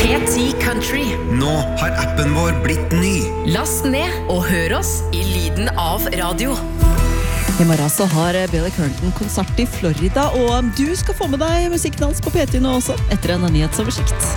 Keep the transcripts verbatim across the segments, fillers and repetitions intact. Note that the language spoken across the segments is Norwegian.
P ti Country. Nå har appen vår blitt ny. Last ned og hør oss i lyden av radio. I morgen så har Billy Currington konsert i Florida, og du skal få med deg musikken hans på P ti nå også, etter en nyhetsoversikt.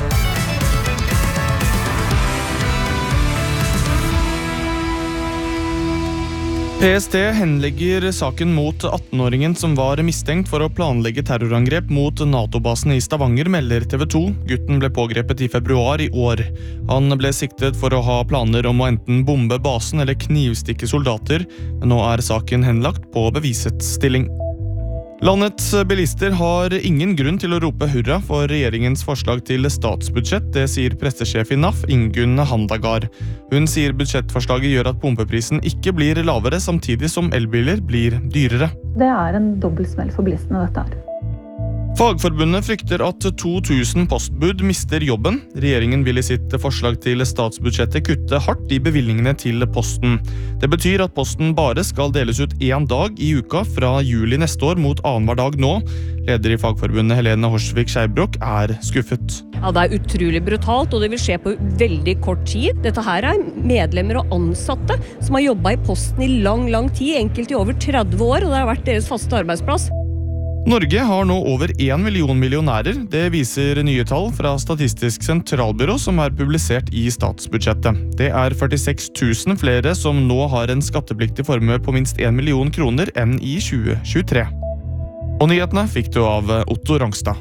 P S T henlegger saken mot atten-åringen som var mistenkt for å planlegge terrorangrep mot NATO-basen i Stavanger, melder T V to. Gutten ble pågrepet i februar i år. Han ble siktet for å ha planer om å enten bombe basen eller knivstikke soldater, men nå er saken henlagt på bevisets stilling. Landets bilister har ingen grunn til å rope hurra for regjeringens forslag til statsbudsjett, det sier pressesjef i N A F, Ingunn Handagard. Hun sier budsjettforslaget gjør at pumpeprisen ikke blir lavere, samtidig som elbiler blir dyrere. Det er en dobbeltsmell for bilistene, dette her. Fagforbundet frykter at to tusen postbud mister jobben. Regjeringen vil i sitt forslag til statsbudsjettet kutte hardt i bevilgningene til posten. Det betyr at posten bare skal deles ut én dag i uka fra juli neste år mot annenhver dag nå. Leder i Fagforbundet Helene Horsvik Skeibrok er skuffet. Ja, det er utrolig brutalt, og det vil skje på veldig kort tid. Dette her er medlemmer og ansatte som har jobbet i posten i lang, lang tid, enkelt i over tretti år, og det har vært deres faste arbeidsplass. Norge har nå over en million millionærer. Det viser nye tall fra Statistisk sentralbyrå som er publisert i statsbudsjettet. Det er førtiseks tusen flere som nå har en skattepliktig formue på minst en million kroner enn i tjue tjuetre. Og nyhetene fikk du av Otto Rangstad.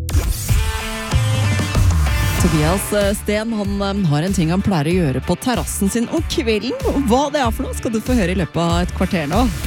Tobias Sten, han har en ting han pleier å gjøre på terrassen sin om kvelden. Hva det er for noe skal du få høre i løpet av et kvarter nå.